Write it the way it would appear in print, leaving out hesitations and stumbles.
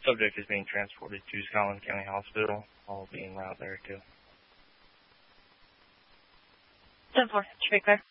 Subject is being transported to Scotland County Hospital. All being route there too. 10-4, Traffic Clear.